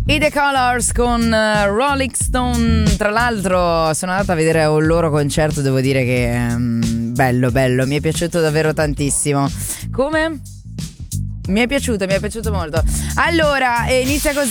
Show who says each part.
Speaker 1: I The Colors con Rolling Stone. Tra l'altro sono andata a vedere un loro concerto, devo dire che bello, mi è piaciuto davvero tantissimo. Come? Mi è piaciuto molto. Allora, inizia così